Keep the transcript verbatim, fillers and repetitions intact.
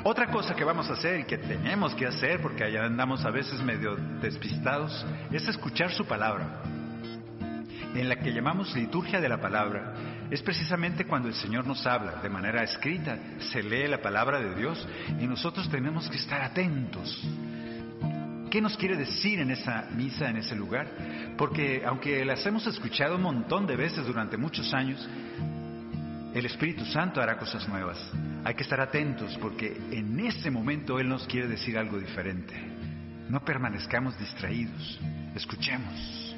Otra cosa que vamos a hacer y que tenemos que hacer, porque allá andamos a veces medio despistados, es escuchar su palabra. En la que llamamos liturgia de la palabra, es precisamente cuando el Señor nos habla de manera escrita, se lee la palabra de Dios y nosotros tenemos que estar atentos. ¿Qué nos quiere decir en esa misa, en ese lugar? Porque aunque las hemos escuchado un montón de veces durante muchos años, el Espíritu Santo hará cosas nuevas. Hay que estar atentos porque en ese momento Él nos quiere decir algo diferente. No permanezcamos distraídos, escuchemos.